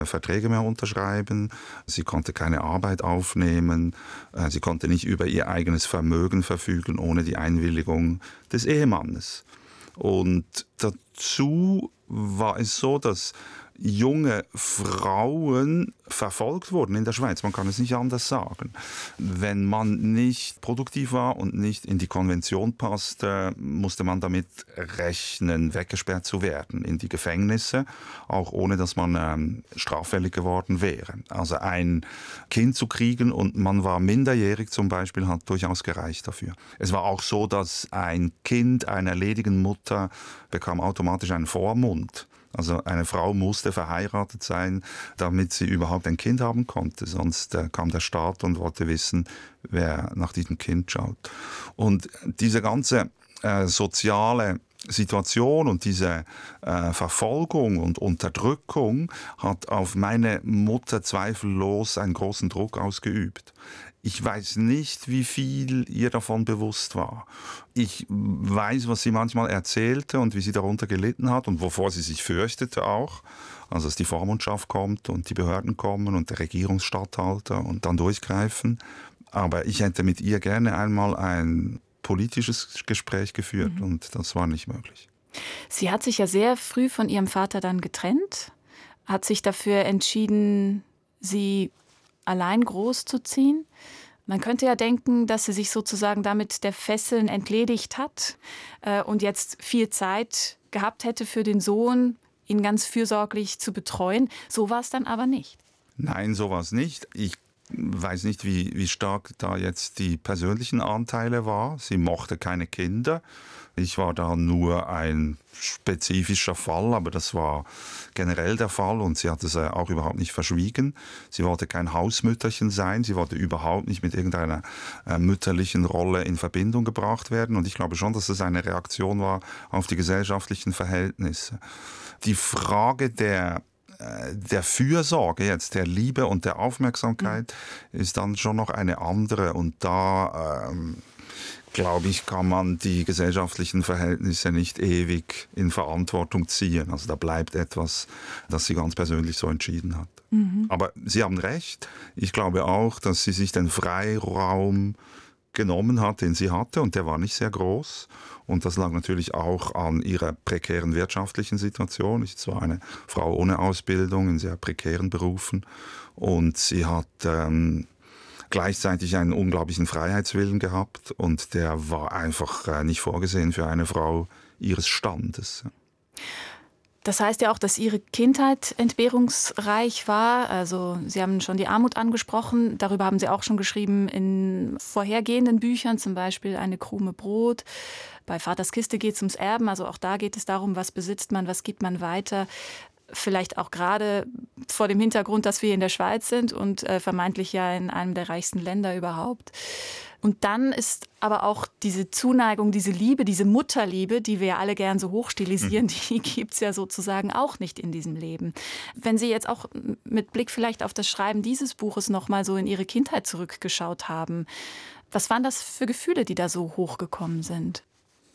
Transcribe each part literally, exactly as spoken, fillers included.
Verträge mehr unterschreiben, sie konnte keine Arbeit aufnehmen, sie konnte nicht über ihr eigenes Vermögen verfügen ohne die Einwilligung des Ehemannes. Und dazu war es so, dass junge Frauen verfolgt wurden in der Schweiz. Man kann es nicht anders sagen. Wenn man nicht produktiv war und nicht in die Konvention passte, musste man damit rechnen, weggesperrt zu werden in die Gefängnisse, auch ohne dass man ähm, straffällig geworden wäre. Also ein Kind zu kriegen und man war minderjährig zum Beispiel, hat durchaus gereicht dafür. Es war auch so, dass ein Kind einer ledigen Mutter bekam automatisch einen Vormund. Also eine Frau musste verheiratet sein, damit sie überhaupt ein Kind haben konnte. Sonst äh, kam der Staat und wollte wissen, wer nach diesem Kind schaut. Und diese ganze äh, soziale Situation und diese äh, Verfolgung und Unterdrückung hat auf meine Mutter zweifellos einen großen Druck ausgeübt. Ich weiß nicht, wie viel ihr davon bewusst war. Ich weiß, was sie manchmal erzählte und wie sie darunter gelitten hat und wovor sie sich fürchtete auch. Also, dass die Vormundschaft kommt und die Behörden kommen und der Regierungsstatthalter und dann durchgreifen. Aber ich hätte mit ihr gerne einmal ein politisches Gespräch geführt mhm. und das war nicht möglich. Sie hat sich ja sehr früh von ihrem Vater dann getrennt, hat sich dafür entschieden, sie allein großzuziehen. Man könnte ja denken, dass sie sich sozusagen damit der Fesseln entledigt hat äh, und jetzt viel Zeit gehabt hätte für den Sohn, ihn ganz fürsorglich zu betreuen. So war es dann aber nicht. Nein, so war es nicht. Ich weiß nicht, wie, wie stark da jetzt die persönlichen Anteile waren. Sie mochte keine Kinder. Ich war da nur ein spezifischer Fall, aber das war generell der Fall und sie hat es auch überhaupt nicht verschwiegen. Sie wollte kein Hausmütterchen sein, sie wollte überhaupt nicht mit irgendeiner äh, mütterlichen Rolle in Verbindung gebracht werden und ich glaube schon, dass es eine Reaktion war auf die gesellschaftlichen Verhältnisse. Die Frage der der Fürsorge jetzt, der Liebe und der Aufmerksamkeit mhm. ist dann schon noch eine andere und da ähm, glaube ich, kann man die gesellschaftlichen Verhältnisse nicht ewig in Verantwortung ziehen. Also da bleibt etwas, das sie ganz persönlich so entschieden hat. Mhm. Aber Sie haben recht. Ich glaube auch, dass sie sich den Freiraum genommen hat, den sie hatte und der war nicht sehr groß. Und das lag natürlich auch an ihrer prekären wirtschaftlichen Situation. Ich war eine Frau ohne Ausbildung in sehr prekären Berufen und sie hat ähm, gleichzeitig einen unglaublichen Freiheitswillen gehabt und der war einfach äh, nicht vorgesehen für eine Frau ihres Standes. Das heißt ja auch, dass Ihre Kindheit entbehrungsreich war. Also Sie haben schon die Armut angesprochen. Darüber haben Sie auch schon geschrieben in vorhergehenden Büchern, zum Beispiel Eine Krume Brot. Bei Vaters Kiste geht es ums Erben. Also auch da geht es darum, was besitzt man, was gibt man weiter. Vielleicht auch gerade vor dem Hintergrund, dass wir in der Schweiz sind und äh, vermeintlich ja in einem der reichsten Länder überhaupt. Und dann ist aber auch diese Zuneigung, diese Liebe, diese Mutterliebe, die wir ja alle gern so hochstilisieren, mhm. die gibt es ja sozusagen auch nicht in diesem Leben. Wenn Sie jetzt auch mit Blick vielleicht auf das Schreiben dieses Buches nochmal so in Ihre Kindheit zurückgeschaut haben, was waren das für Gefühle, die da so hochgekommen sind?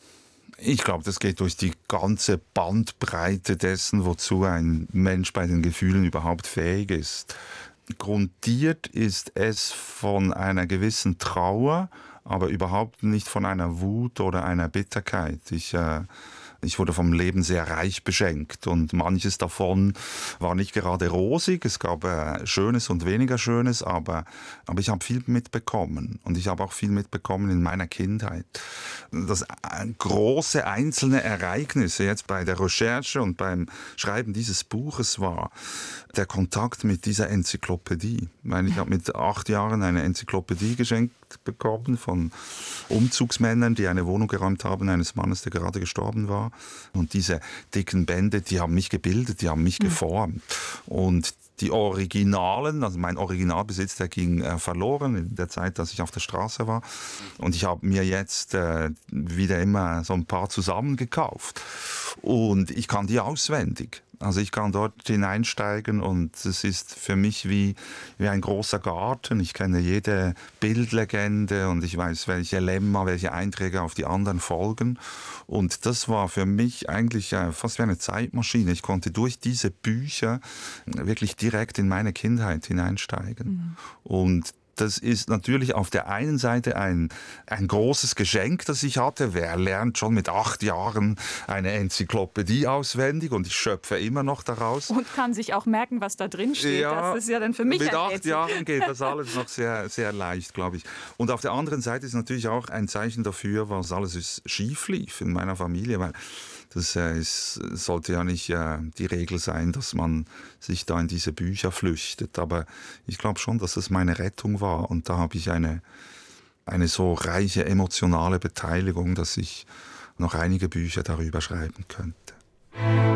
Ich glaube, das geht durch die ganze Bandbreite dessen, wozu ein Mensch bei den Gefühlen überhaupt fähig ist. Grundiert ist es von einer gewissen Trauer, aber überhaupt nicht von einer Wut oder einer Bitterkeit. Ich, äh, ich wurde vom Leben sehr reich beschenkt und manches davon war nicht gerade rosig. Es gab äh, Schönes und weniger Schönes, aber, aber ich habe viel mitbekommen und ich habe auch viel mitbekommen in meiner Kindheit. Das äh, große einzelne Ereignisse jetzt bei der Recherche und beim Schreiben dieses Buches war der Kontakt mit dieser Enzyklopädie. Ich meine, ich habe mit acht Jahren eine Enzyklopädie geschenkt bekommen von Umzugsmännern, die eine Wohnung geräumt haben, eines Mannes, der gerade gestorben war. Und diese dicken Bände, die haben mich gebildet, die haben mich geformt. Und die Originalen, also mein Originalbesitz, der ging äh, verloren in der Zeit, dass ich auf der Straße war. Und ich habe mir jetzt äh, wieder immer so ein paar zusammengekauft. Und ich kann die auswendig. Also ich kann dort hineinsteigen und es ist für mich wie, wie ein großer Garten. Ich kenne jede Bildlegende und ich weiß, welche Lemma, welche Einträge auf die anderen folgen. Und das war für mich eigentlich fast wie eine Zeitmaschine. Ich konnte durch diese Bücher wirklich direkt in meine Kindheit hineinsteigen. Mhm. Und das ist natürlich auf der einen Seite ein, ein großes Geschenk, das ich hatte. Wer lernt schon mit acht Jahren eine Enzyklopädie auswendig und ich schöpfe immer noch daraus. Und kann sich auch merken, was da drin steht. Ja, das ist ja dann für mich mit ein acht Rätsel. Jahren geht das alles noch sehr, sehr leicht, glaube ich. Und auf der anderen Seite ist natürlich auch ein Zeichen dafür, was alles ist, schief lief in meiner Familie, weil das äh, ist, sollte ja nicht äh, die Regel sein, dass man sich da in diese Bücher flüchtet. Aber ich glaube schon, dass das meine Rettung war. Und da habe ich eine, eine so reiche emotionale Beteiligung, dass ich noch einige Bücher darüber schreiben könnte.